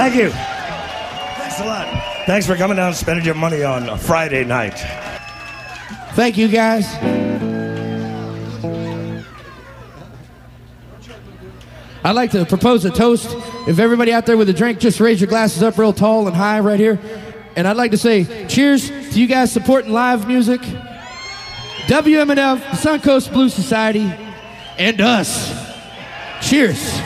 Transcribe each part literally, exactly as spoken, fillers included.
Thank you. Thanks a lot. Thanks for coming down and spending your money on a Friday night. Thank you, guys. I'd like to propose a toast. If everybody out there with a drink, just raise your glasses up real tall and high right here. And I'd like to say cheers to you guys supporting live music, W M N F, the Suncoast Blues Society, and us. Cheers.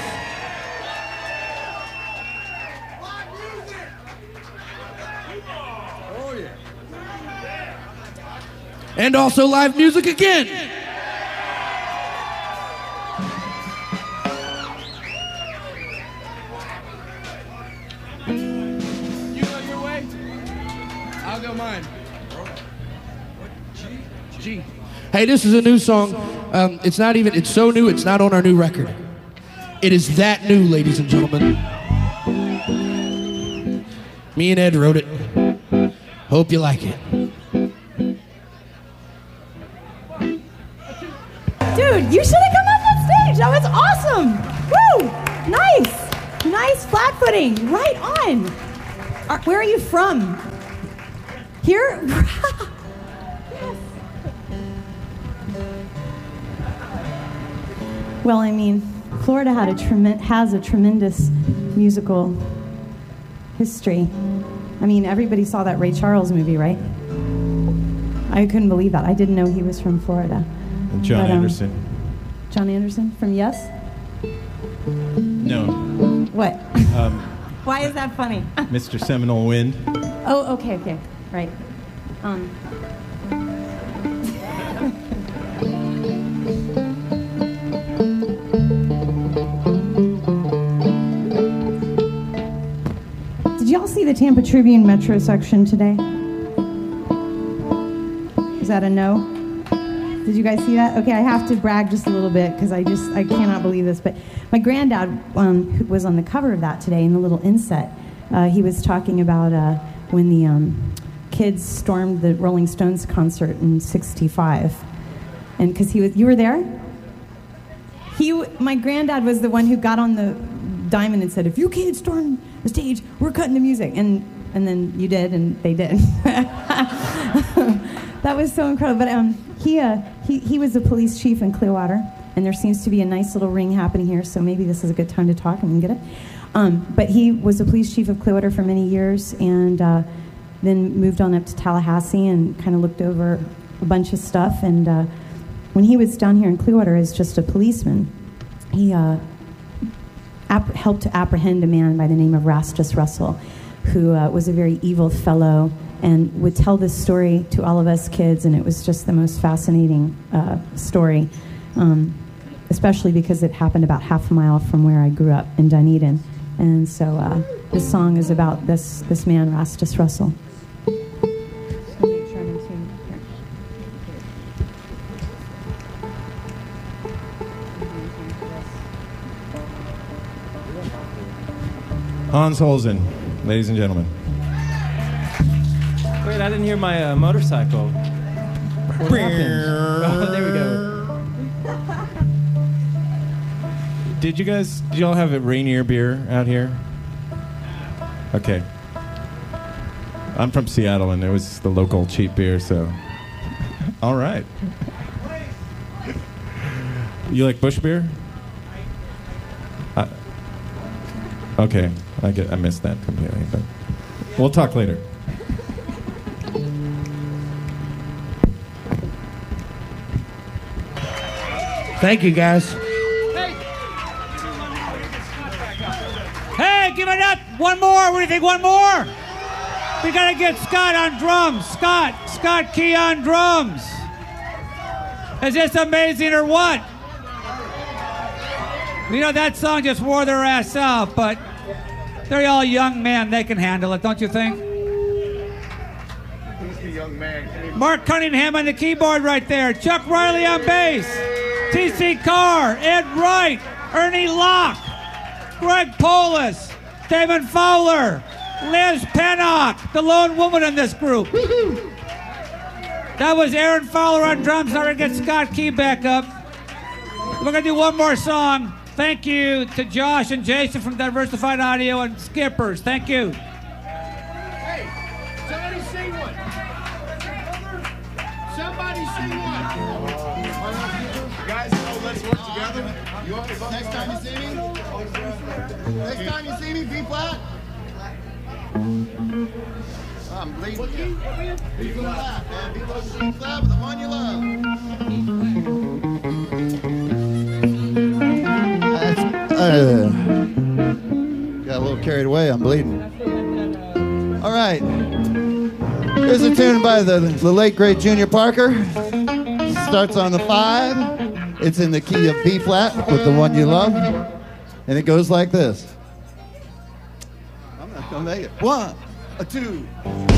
And also live music again. You go your way, I'll go mine. G. G. Hey, this is a new song. Um, it's not even, it's so new, it's not on our new record. It is that new, ladies and gentlemen. Me and Ed wrote it. Hope you like it. Dude, you should have come up on stage. That was awesome. Woo! Nice. Nice flat footing. Right on. Are, where are you from? Here? Yes. Well, I mean, Florida had a tremen- has a tremendous musical history. I mean, everybody saw that Ray Charles movie, right? I couldn't believe that. I didn't know he was from Florida. And John But, um, Anderson. John Anderson from Yes? No. What? Um, Why is that funny? Mister Seminole Wind. Oh, okay, okay, right. Um. Did y'all see the Tampa Tribune Metro section today? Is that a no? Did you guys see that? Okay, I have to brag just a little bit because I just, I cannot believe this. But my granddad, um, who was on the cover of that today in the little inset, uh, he was talking about uh, when the um, kids stormed the Rolling Stones concert in sixty-five. And because he was, you were there? He, my granddad was the one who got on the diamond and said, if you kids storm the stage, we're cutting the music. And, and then you did, and they did. That was so incredible. But um, he, uh, he he was the police chief in Clearwater, and there seems to be a nice little ring happening here, so maybe this is a good time to talk and we can get it. Um, but he was the police chief of Clearwater for many years, and uh, then moved on up to Tallahassee and kind of looked over a bunch of stuff. And uh, when he was down here in Clearwater as just a policeman, he uh, ap- helped to apprehend a man by the name of Rastus Russell, who uh, was a very evil fellow and would tell this story to all of us kids, and it was just the most fascinating uh, story, um, especially because it happened about half a mile from where I grew up in Dunedin. And so uh, this song is about this, this man, Rastus Russell. Hans Holzen, ladies and gentlemen. Wait, I didn't hear my uh, motorcycle. What happened? Oh, there we go. Did you guys, did y'all have a Rainier beer out here? Okay. I'm from Seattle, and it was the local cheap beer, so. All right. You like Busch beer? Uh, okay, I get, I missed that completely, but we'll talk later. Thank you, guys. Hey, give it up. One more. What do you think? One more? We got to get Scott on drums. Scott. Scott Key on drums. Is this amazing or what? You know, that song just wore their ass out, but they're all young men. They can handle it, don't you think? Who's the young man? Mark Cunningham on the keyboard right there. Chuck Riley on bass. T C Carr, Ed Wright, Ernie Locke, Greg Polis, David Fowler, Liz Pennock, the lone woman in this group. That was Aaron Fowler on drums. Now we're going to get Scott Key back up. We're going to do one more song. Thank you to Josh and Jason from Diversified Audio and Skippers. Thank you. Hey, somebody sing one. Somebody sing one. Guys, so let's work together. You want, next time you see me? Next time you see me, B flat. I'm bleeding you. B flat, man. B flat with the one you love. Uh, got a little carried away. I'm bleeding. All right. Here's a tune by the, the late, great Junior Parker. Starts on the five. It's in the key of B flat with the one you love. And it goes like this. I'm not going to make it. One, a two.